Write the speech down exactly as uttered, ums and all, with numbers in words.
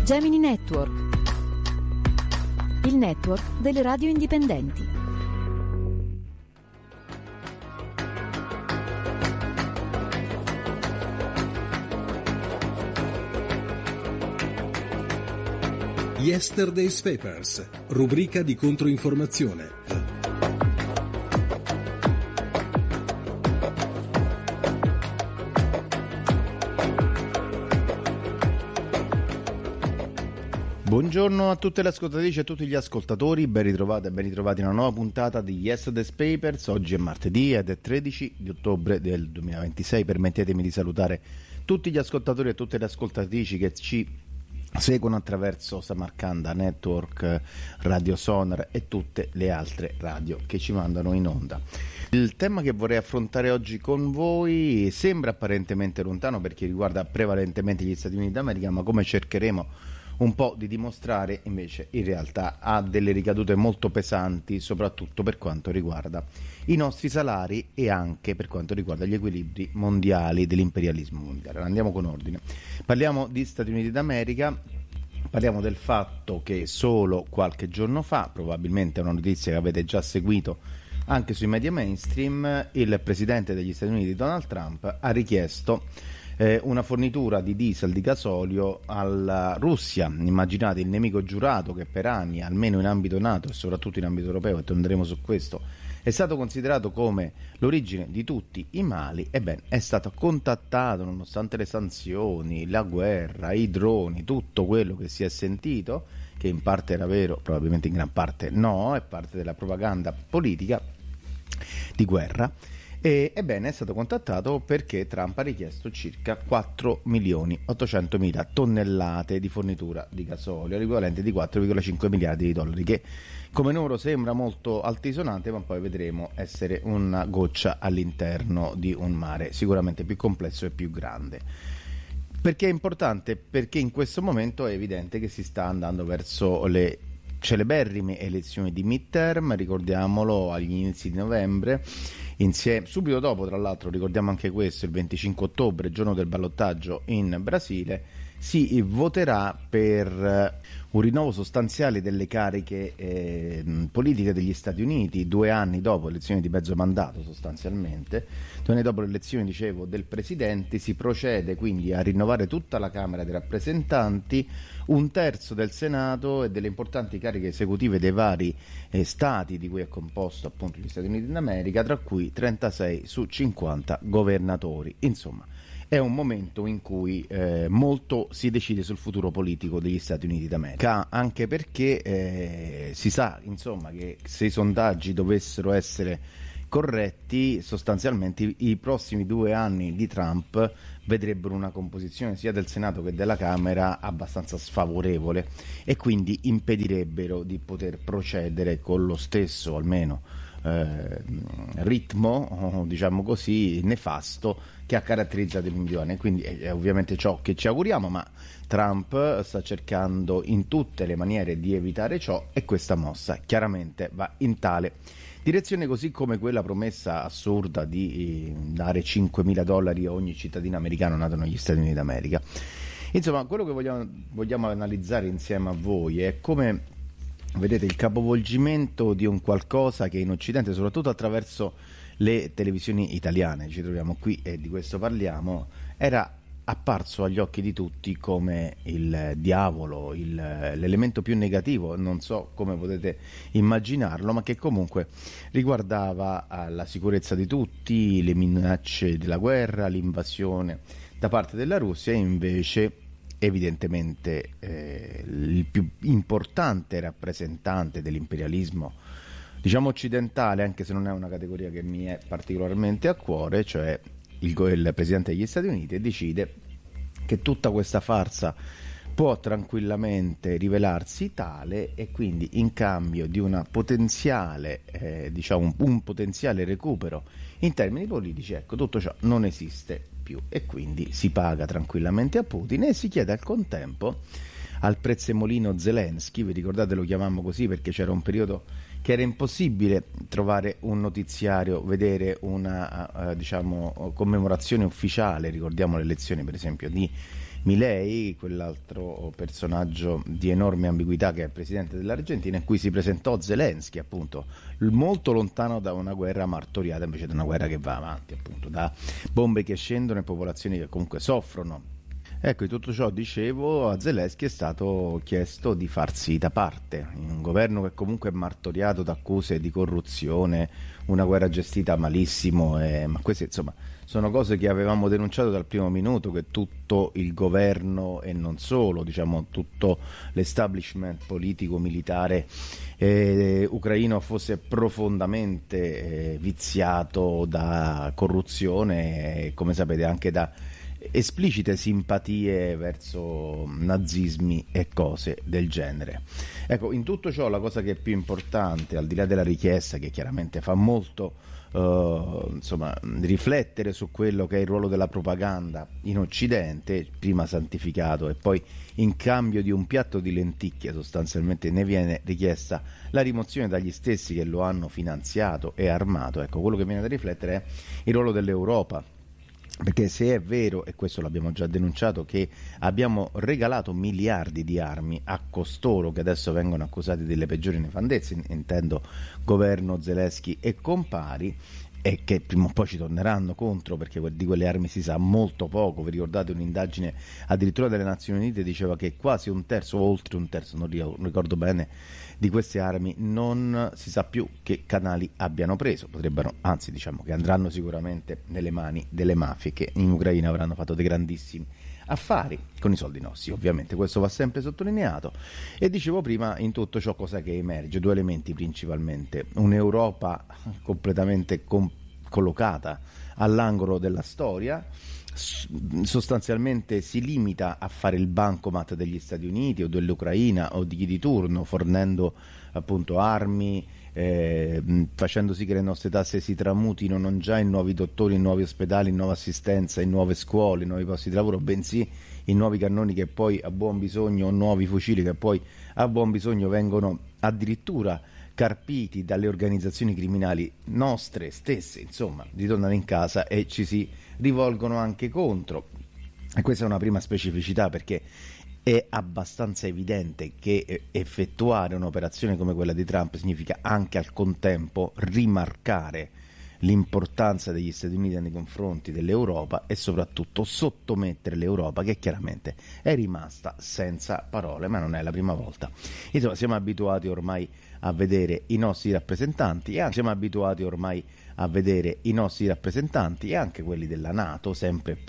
Gemini Network, il network delle radio indipendenti. Yesterday's Papers, rubrica di controinformazione. Buongiorno a tutte le ascoltatrici e a tutti gli ascoltatori, ben ritrovati e ben ritrovati in una nuova puntata di Yesterday's Papers. Oggi è martedì ed è tredici di ottobre del duemilaventisei. Permettetemi di salutare tutti gli ascoltatori e tutte le ascoltatrici che ci seguono attraverso Samarcanda Network, Radio Sonar e tutte le altre radio che ci mandano in onda. Il tema che vorrei affrontare oggi con voi sembra apparentemente lontano perché riguarda prevalentemente gli Stati Uniti d'America, ma come cercheremo un po' di dimostrare, invece in realtà ha delle ricadute molto pesanti, soprattutto per quanto riguarda i nostri salari e anche per quanto riguarda gli equilibri mondiali dell'imperialismo mondiale. Andiamo con ordine. Parliamo di Stati Uniti d'America. Parliamo del fatto che solo qualche giorno fa, probabilmente è una notizia che avete già seguito anche sui media mainstream, il presidente degli Stati Uniti Donald Trump ha richiesto eh, una fornitura di diesel, di gasolio alla Russia. Immaginate il nemico giurato che per anni, almeno in ambito NATO e soprattutto in ambito europeo, e torneremo su questo, è stato considerato come l'origine di tutti i mali. Ebbene, è stato contattato nonostante le sanzioni, la guerra, i droni, tutto quello che si è sentito, che in parte era vero, probabilmente in gran parte no, è parte della propaganda politica di guerra. E, ebbene, è stato contattato perché Trump ha richiesto circa quattro milioni ottocentomila tonnellate di fornitura di gasolio, l'equivalente di quattro virgola cinque miliardi di dollari, che come numero sembra molto altisonante, ma poi vedremo essere una goccia all'interno di un mare sicuramente più complesso e più grande. Perché è importante? Perché in questo momento è evidente che si sta andando verso le celeberrime elezioni di midterm, ricordiamolo, agli inizi di novembre, insieme, subito dopo, tra l'altro, ricordiamo anche questo, il venticinque ottobre, giorno del ballottaggio in Brasile, si voterà per un rinnovo sostanziale delle cariche eh, politiche degli Stati Uniti, due anni dopo le elezioni di mezzo mandato sostanzialmente, due anni dopo le elezioni, dicevo, del Presidente. Si procede quindi a rinnovare tutta la Camera dei rappresentanti, un terzo del Senato e delle importanti cariche esecutive dei vari eh, Stati di cui è composto appunto gli Stati Uniti d'America, tra cui trentasei su cinquanta governatori. Insomma, è un momento in cui eh, molto si decide sul futuro politico degli Stati Uniti d'America, anche perché eh, si sa, insomma, che se i sondaggi dovessero essere corretti, sostanzialmente i, i prossimi due anni di Trump vedrebbero una composizione sia del Senato che della Camera abbastanza sfavorevole e quindi impedirebbero di poter procedere con lo stesso, almeno Eh, ritmo, diciamo così, nefasto che ha caratterizzato gli ultimi due anni. Quindi è ovviamente ciò che ci auguriamo, ma Trump sta cercando in tutte le maniere di evitare ciò e questa mossa chiaramente va in tale direzione, così come quella promessa assurda di dare cinquemila dollari a ogni cittadino americano nato negli Stati Uniti d'America. Insomma, quello che vogliamo, vogliamo analizzare insieme a voi è come, vedete, il capovolgimento di un qualcosa che in Occidente, soprattutto attraverso le televisioni italiane, ci troviamo qui e di questo parliamo, era apparso agli occhi di tutti come il diavolo, il, l'elemento più negativo, non so come potete immaginarlo, ma che comunque riguardava la sicurezza di tutti, le minacce della guerra, l'invasione da parte della Russia. E invece evidentemente eh, il più importante rappresentante dell'imperialismo, diciamo occidentale, anche se non è una categoria che mi è particolarmente a cuore, cioè il, il presidente degli Stati Uniti, decide che tutta questa farsa può tranquillamente rivelarsi tale e quindi in cambio di una potenziale eh, diciamo un, un potenziale recupero in termini politici, ecco, tutto ciò non esiste più e quindi si paga tranquillamente a Putin e si chiede al contempo al prezzemolino Zelensky. Vi ricordate, lo chiamammo così perché c'era un periodo che era impossibile trovare un notiziario, vedere una uh, diciamo commemorazione ufficiale, ricordiamo le elezioni per esempio di Milei, quell'altro personaggio di enorme ambiguità che è il presidente dell'Argentina, in cui si presentò Zelensky, appunto, molto lontano da una guerra martoriata, invece da una guerra che va avanti, appunto, da bombe che scendono e popolazioni che comunque soffrono. Ecco, di tutto ciò, dicevo, a Zelensky è stato chiesto di farsi da parte, in un governo che comunque è martoriato da accuse di corruzione, una guerra gestita malissimo, e, ma queste insomma sono cose che avevamo denunciato dal primo minuto, che tutto il governo e non solo, diciamo tutto l'establishment politico-militare eh, ucraino fosse profondamente eh, viziato da corruzione e, come sapete, anche da esplicite simpatie verso nazismi e cose del genere. Ecco, in tutto ciò la cosa che è più importante, al di là della richiesta che chiaramente fa molto uh, insomma riflettere su quello che è il ruolo della propaganda in Occidente, prima santificato e poi in cambio di un piatto di lenticchie sostanzialmente ne viene richiesta la rimozione dagli stessi che lo hanno finanziato e armato. Ecco, quello che viene da riflettere è il ruolo dell'Europa. Perché se è vero, e questo l'abbiamo già denunciato, che abbiamo regalato miliardi di armi a costoro che adesso vengono accusati delle peggiori nefandezze, intendo governo, Zelensky e compari, e che prima o poi ci torneranno contro, perché di quelle armi si sa molto poco. Vi ricordate un'indagine addirittura delle Nazioni Unite diceva che quasi un terzo o oltre un terzo, non ricordo bene, di queste armi non si sa più che canali abbiano preso. Potrebbero, anzi diciamo che andranno sicuramente nelle mani delle mafie che in Ucraina avranno fatto dei grandissimi affari con i soldi nostri, ovviamente questo va sempre sottolineato. E dicevo prima, in tutto ciò cosa che emerge? Due elementi principalmente: un'Europa completamente com- collocata all'angolo della storia, sostanzialmente si limita a fare il bancomat degli Stati Uniti o dell'Ucraina o di chi di turno, fornendo appunto armi, eh, facendo sì che le nostre tasse si tramutino non già in nuovi dottori, in nuovi ospedali, in nuova assistenza, in nuove scuole, in nuovi posti di lavoro, bensì in nuovi cannoni che poi a buon bisogno, o nuovi fucili che poi a buon bisogno vengono addirittura carpiti dalle organizzazioni criminali nostre stesse, insomma, ritornano in casa e ci si rivolgono anche contro. E questa è una prima specificità, perché è abbastanza evidente che effettuare un'operazione come quella di Trump significa anche al contempo rimarcare l'importanza degli Stati Uniti nei confronti dell'Europa e soprattutto sottomettere l'Europa, che chiaramente è rimasta senza parole, ma non è la prima volta. Insomma, siamo abituati ormai a vedere i nostri rappresentanti e siamo abituati ormai a vedere i nostri rappresentanti e anche quelli della NATO sempre